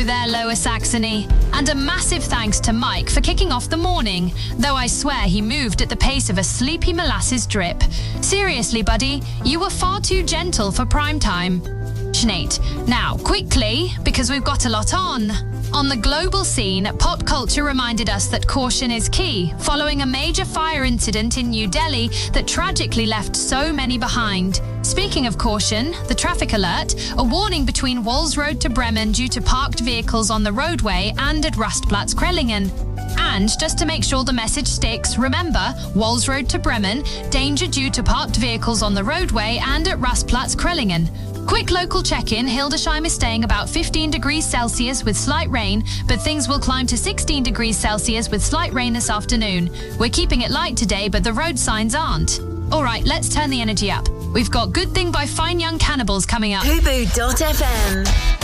there, Lower Saxony. And a massive thanks to Mike for kicking off the morning, though I swear he moved at the pace of a sleepy molasses drip. Seriously, buddy, you were far too gentle for prime time. Sinead. Now, quickly, because we've got a lot on. On the global scene, pop culture reminded us that caution is key, following a major fire incident in New Delhi that tragically left so many behind. Speaking of caution, the traffic alert, a warning between Walls Road to Bremen due to parked vehicles on the roadway and at Rastplatz Krellingen. And just to make sure the message sticks, remember, Walls Road to Bremen, danger due to parked vehicles on the roadway and at Rastplatz Krellingen. Quick local check-in, Hildesheim is staying about 15 degrees Celsius with slight rain, but things will climb to 16 degrees Celsius with slight rain this afternoon. We're keeping it light today, but the road signs aren't. All right, let's turn the energy up. We've got Good Thing by Fine Young Cannibals coming up. Hubu.fm